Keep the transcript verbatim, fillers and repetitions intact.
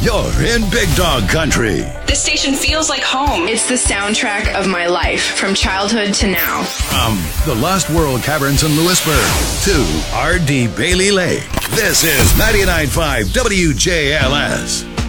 You're in Big Dog Country. This station feels like home. It's the soundtrack of my life, from childhood to now. From the Lost World Caverns in Lewisburg to R D Bailey Lake, this is ninety-nine point five W J L S.